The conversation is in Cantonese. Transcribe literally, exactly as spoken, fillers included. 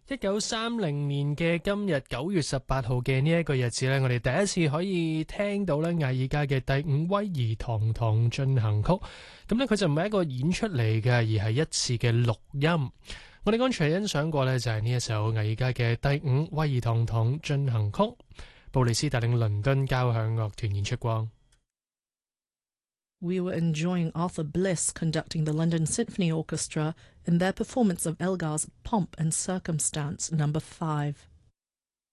一九三零年嘅今日九月十八號嘅呢一個日子呢，我哋第一次可以聽到咧艾爾加嘅第五威爾堂堂進行曲。咁呢，佢就唔係一個演出嚟嘅，而係一次嘅錄音。我哋剛才欣賞過呢，就係呢一首艾爾加嘅第五威爾堂堂進行曲，布里斯帶領倫敦交響樂團演出過。 We were enjoying Arthur Bliss conducting the London Symphony Orchestra in their performance of Elgar's Pomp and Circumstance number five.